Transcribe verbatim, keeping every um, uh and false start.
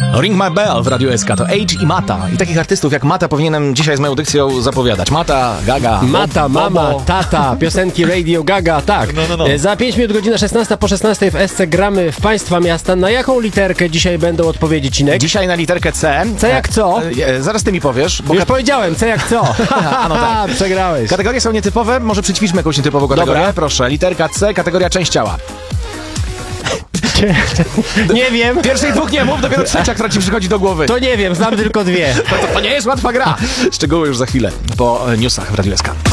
Ring My Bell w Radiu S K to Age i Mata. I takich artystów jak Mata powinienem dzisiaj z moją dykcją zapowiadać. Mata, Gaga, Mata, Bobo. mama, tata, piosenki Radio Gaga, tak. No, no, no. E, Za pięć minut, godzina szesnasta po szesnastej w S C gramy w państwa miasta. Na jaką literkę dzisiaj będą odpowiedzi, Cinek? Dzisiaj na literkę C. C jak co? E, e, zaraz ty mi powiesz. Bo Już kat- powiedziałem, C jak co? A, no tak. Przegrałeś. Kategorie są nietypowe, może przećwiczmy jakąś nietypową kategorię. Dobra. Proszę, literka C, kategoria część ciała. Nie wiem. Pierwszych dwóch nie mów, dopiero trzecia, która ci przychodzi do głowy. To nie wiem, znam tylko dwie. To, to nie jest łatwa gra. Szczegóły już za chwilę po e, newsach w Radiu S K.